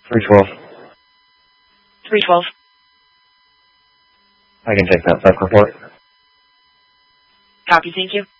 312. 312. I can take that. 5 report. Copy, thank you.